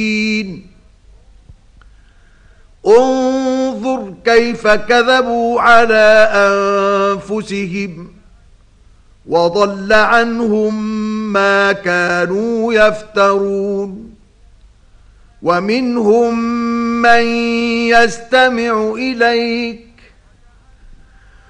انظر كيف كذبوا على أنفسهم وضل عنهم ما كانوا يفترون ومنهم من يستمع إليك